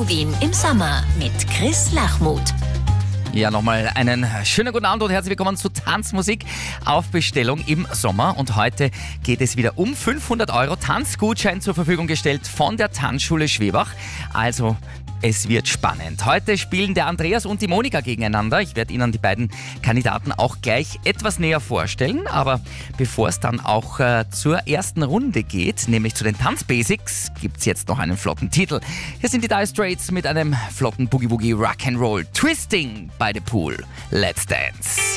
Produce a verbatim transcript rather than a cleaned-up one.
Radio Wien im Sommer mit Chris Lachmuth. Ja, nochmal einen schönen guten Abend und herzlich willkommen zu Tanzmusik auf Bestellung im Sommer. Und heute geht es wieder um fünfhundert Euro Tanzgutschein zur Verfügung gestellt von der Tanzschule Schwebach. Also es wird spannend. Heute spielen der Andreas und die Monika gegeneinander. Ich werde Ihnen die beiden Kandidaten auch gleich etwas näher vorstellen. Aber bevor es dann auch äh, zur ersten Runde geht, nämlich zu den Tanzbasics, gibt es jetzt noch einen flotten Titel. Hier sind die Dire Straits mit einem flotten Boogie Woogie Rock'n'Roll Twisting by the Pool. Let's Dance.